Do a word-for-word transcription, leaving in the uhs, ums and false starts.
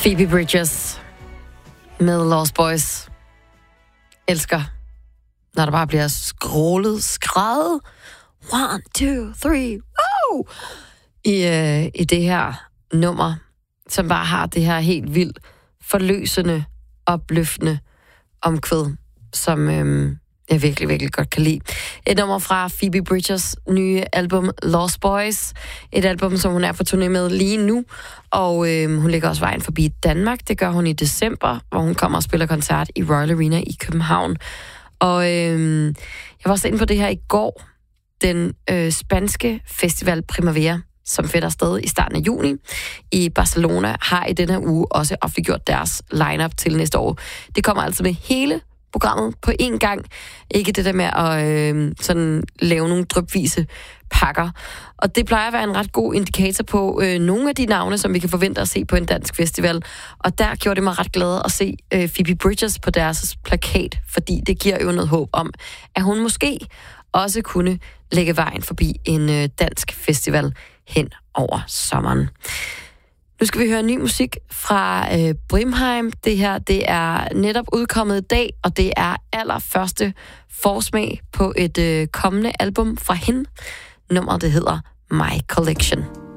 Phoebe Bridgers med Lost Boys. Elsker, når der bare bliver skrålet, skrædet. One, two, three, wow! I, øh, I det her nummer, som bare har det her helt vildt forløsende, opløftende omkvæd, som øh, jeg virkelig, virkelig godt kan lide. Et nummer fra Phoebe Bridgers nye album Lost Boys. Et album, som hun er på turné med lige nu. Og øh, hun lægger også vejen forbi Danmark. Det gør hun i december, hvor hun kommer og spiller koncert i Royal Arena i København. Og øh, jeg var også inde på det her i går. Den øh, spanske festival Primavera, som finder sted i starten af juni i Barcelona, har i denne uge også offentliggjort deres line-up til næste år. Det kommer altså med hele programmet på én gang. Ikke det der med at øh, sådan lave nogle drypvise pakker. Og det plejer at være en ret god indikator på øh, nogle af de navne, som vi kan forvente at se på en dansk festival. Og der gjorde det mig ret glad at se øh, Phoebe Bridgers på deres plakat, fordi det giver jo noget håb om, at hun måske også kunne lægge vejen forbi en øh, dansk festival hen over sommeren. Nu skal vi høre ny musik fra øh, Brimheim. Det her, det er netop udkommet i dag, og det er allerførste forsmag på et øh, kommende album fra hende. Nummeret, det hedder My Collection.